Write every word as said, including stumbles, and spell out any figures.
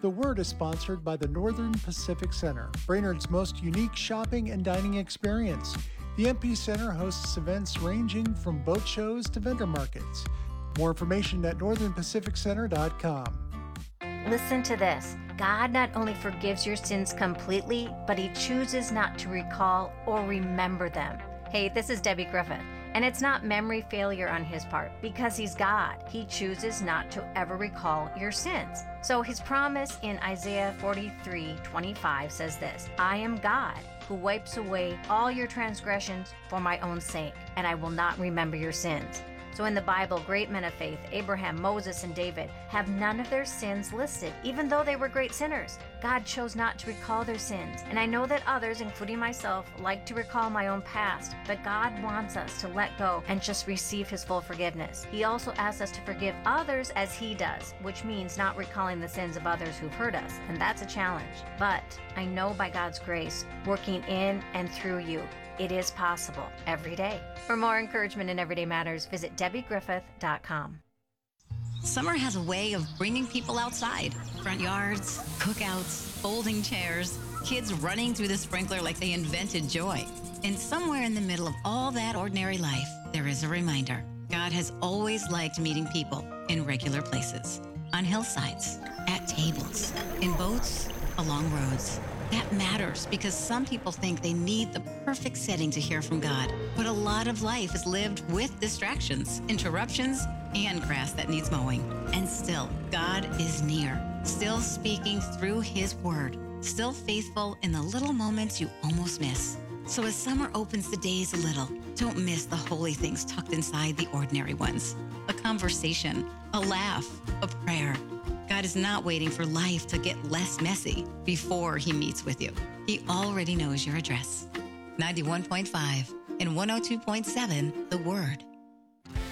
The Word is sponsored by the Northern Pacific Center, Brainerd's most unique shopping and dining experience. The M P Center hosts events ranging from boat shows to vendor markets. More information at northern pacific center dot com. Listen to this. God not only forgives your sins completely, but He chooses not to recall or remember them. Hey, this is Debbie Griffith. And it's not memory failure on His part, because He's God. He chooses not to ever recall your sins. So His promise in Isaiah forty-three twenty-five says this: I am God, who wipes away all your transgressions for my own sake, and I will not remember your sins. So in the Bible, great men of faith, Abraham, Moses, and David, have none of their sins listed, even though they were great sinners. God chose not to recall their sins. And I know that others, including myself, like to recall my own past, but God wants us to let go and just receive His full forgiveness. He also asks us to forgive others as He does, which means not recalling the sins of others who've hurt us. And that's a challenge. But I know by God's grace, working in and through you, it is possible every day. For more encouragement in Everyday Matters, visit debbie griffith dot com. Summer has a way of bringing people outside. Front yards, cookouts, folding chairs, kids running through the sprinkler like they invented joy. And somewhere in the middle of all that ordinary life, there is a reminder. God has always liked meeting people in regular places, on hillsides, at tables, in boats, along roads. That matters because some people think they need the perfect setting to hear from God. But a lot of life is lived with distractions, interruptions, and grass that needs mowing. And still, God is near, still speaking through His Word, still faithful in the little moments you almost miss. So as summer opens the days a little, don't miss the holy things tucked inside the ordinary ones. A conversation, a laugh, a prayer. God is not waiting for life to get less messy before He meets with you. He already knows your address. ninety-one point five and one oh two point seven, The Word.